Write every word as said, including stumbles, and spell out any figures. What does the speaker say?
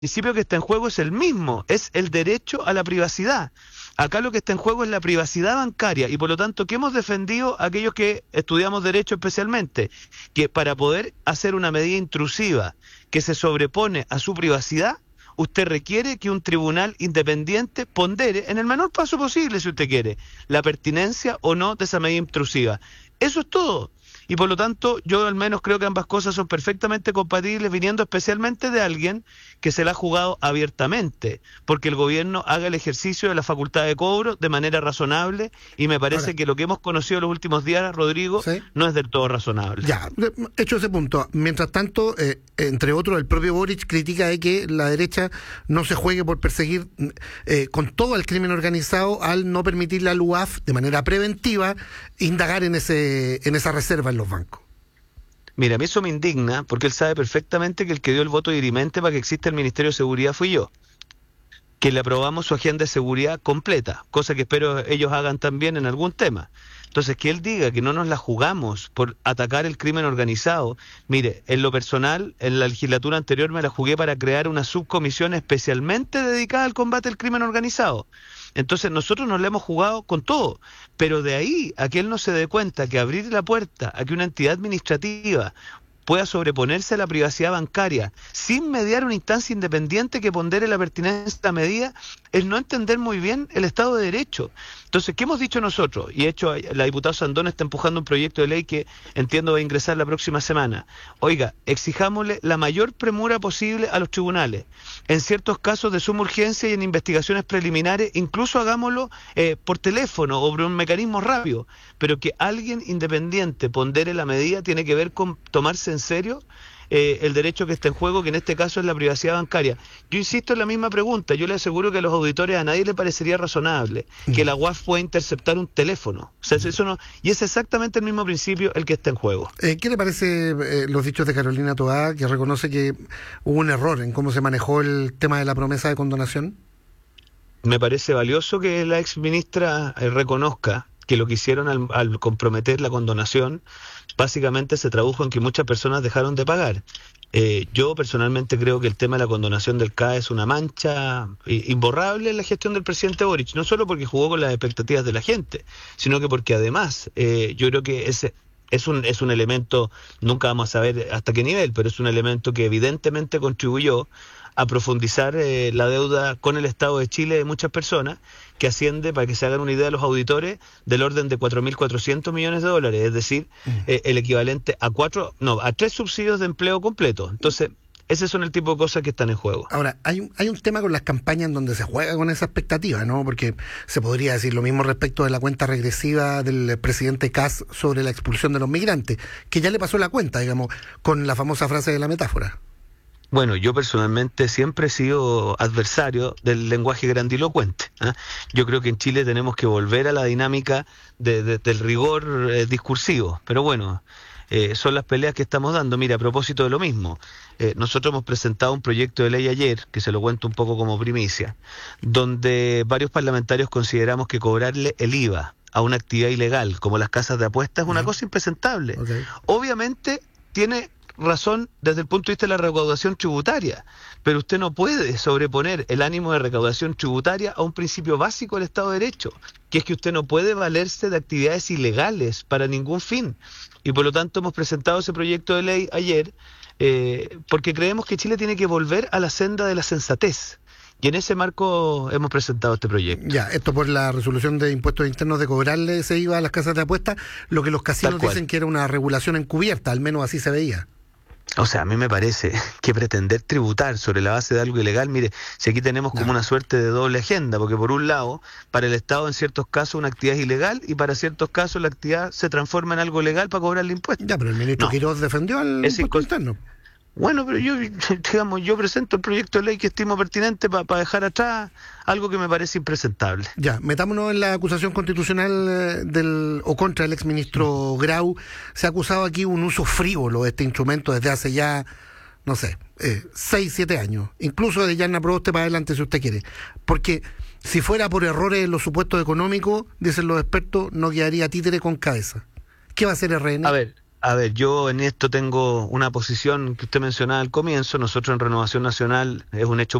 principio que está en juego es el mismo, es el derecho a la privacidad. Acá lo que está en juego es la privacidad bancaria y por lo tanto, ¿qué hemos defendido aquellos que estudiamos derecho especialmente? Que para poder hacer una medida intrusiva que se sobrepone a su privacidad, usted requiere que un tribunal independiente pondere, en el menor plazo posible si usted quiere, la pertinencia o no de esa medida intrusiva. Eso es todo. Y por lo tanto, yo al menos creo que ambas cosas son perfectamente compatibles, viniendo especialmente de alguien que se la ha jugado abiertamente, porque el gobierno haga el ejercicio de la facultad de cobro de manera razonable, y me parece Ahora, que lo que hemos conocido en los últimos días, Rodrigo, ¿sí? no es del todo razonable. Ya, hecho ese punto. Mientras tanto, eh, entre otros, el propio Boric critica de que la derecha no se juegue por perseguir eh, con todo el crimen organizado al no permitirle a la U A F, de manera preventiva, indagar en ese en esa reserva en los bancos. Mira, a mí eso me indigna porque él sabe perfectamente que el que dio el voto dirimente para que exista el Ministerio de Seguridad fui yo, que le aprobamos su agenda de seguridad completa, cosa que espero ellos hagan también en algún tema. Entonces, que él diga que no nos la jugamos por atacar el crimen organizado. Mire, en lo personal, en la legislatura anterior me la jugué para crear una subcomisión especialmente dedicada al combate al crimen organizado. Entonces nosotros nos la hemos jugado con todo, pero de ahí a que él no se dé cuenta que abrir la puerta a que una entidad administrativa pueda sobreponerse a la privacidad bancaria sin mediar una instancia independiente que pondere la pertinencia de la medida, es no entender muy bien el Estado de Derecho. Entonces, ¿qué hemos dicho nosotros? Y de hecho, la diputada Sandón está empujando un proyecto de ley que entiendo va a ingresar la próxima semana. Oiga, exijámosle la mayor premura posible a los tribunales. En ciertos casos de suma urgencia y en investigaciones preliminares, incluso hagámoslo eh, por teléfono o por un mecanismo rápido, pero que alguien independiente pondere la medida tiene que ver con tomarse en serio eh, el derecho que está en juego, que en este caso es la privacidad bancaria. Yo insisto en la misma pregunta, yo le aseguro que a los auditores a nadie le parecería razonable que la U A F pueda interceptar un teléfono. O sea, eso no, y es exactamente el mismo principio el que está en juego. Eh, ¿Qué le parece eh, los dichos de Carolina Toá, que reconoce que hubo un error en cómo se manejó el tema de la promesa de condonación? Me parece valioso que la ex ministra eh, reconozca que lo que hicieron al, al comprometer la condonación básicamente se tradujo en que muchas personas dejaron de pagar. Eh, yo personalmente creo que el tema de la condonación del C A E es una mancha imborrable en la gestión del presidente Boric, no solo porque jugó con las expectativas de la gente, sino que porque además eh, yo creo que ese es un, es un elemento, nunca vamos a saber hasta qué nivel, pero es un elemento que evidentemente contribuyó a profundizar eh, la deuda con el Estado de Chile de muchas personas, que asciende, para que se hagan una idea los auditores, del orden de cuatro mil cuatrocientos millones de dólares, es decir, mm. eh, el equivalente a cuatro, no, a tres subsidios de empleo completo. Entonces, ese son el tipo de cosas que están en juego. Ahora, hay un, hay un tema con las campañas en donde se juega con esa expectativa, ¿no? Porque se podría decir lo mismo respecto de la cuenta regresiva del presidente Kast sobre la expulsión de los migrantes, que ya le pasó la cuenta, digamos, con la famosa frase de la metáfora. Bueno, yo personalmente siempre he sido adversario del lenguaje grandilocuente, ¿eh? Yo creo que en Chile tenemos que volver a la dinámica de, de, del rigor eh, discursivo, pero bueno, eh, son las peleas que estamos dando. Mira, a propósito de lo mismo, eh, nosotros hemos presentado un proyecto de ley ayer, que se lo cuento un poco como primicia, donde varios parlamentarios consideramos que cobrarle el I V A a una actividad ilegal, como las casas de apuestas, es una uh-huh. cosa impresentable. Okay. Obviamente tiene razón desde el punto de vista de la recaudación tributaria, pero usted no puede sobreponer el ánimo de recaudación tributaria a un principio básico del Estado de Derecho, que es que usted no puede valerse de actividades ilegales para ningún fin. Y por lo tanto hemos presentado ese proyecto de ley ayer, eh, porque creemos que Chile tiene que volver a la senda de la sensatez. Y en ese marco hemos presentado este proyecto. Ya, esto por la resolución de impuestos internos de cobrarle ese I V A a las casas de apuestas, lo que los casinos dicen que era una regulación encubierta, al menos así se veía. O sea, a mí me parece que pretender tributar sobre la base de algo ilegal, mire, si aquí tenemos como no. una suerte de doble agenda, porque por un lado, para el Estado en ciertos casos una actividad es ilegal y para ciertos casos la actividad se transforma en algo legal para cobrarle impuestos. Ya, pero el ministro no. Quiroz defendió al es impuesto interno. Bueno, pero yo, digamos, yo presento el proyecto de ley que estimo pertinente para pa dejar atrás algo que me parece impresentable. Ya, metámonos en la acusación constitucional eh, del o contra el exministro Grau. Se ha acusado aquí un uso frívolo de este instrumento desde hace ya, no sé, eh, seis, siete años. Incluso de Yarna Proboste para adelante, si usted quiere. Porque si fuera por errores en los supuestos económicos, dicen los expertos, no quedaría títere con cabeza. ¿Qué va a hacer R N? A ver. A ver, yo en esto tengo una posición que usted mencionaba al comienzo. Nosotros en Renovación Nacional es un hecho